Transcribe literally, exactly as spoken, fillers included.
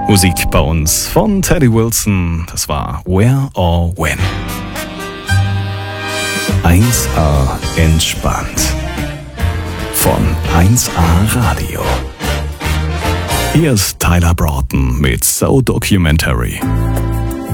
Musik bei uns von Teddy Wilson. Das war Where or When. eins A entspannt. Von eins A Radio. Hier ist Tyler Broughton mit So Documentary.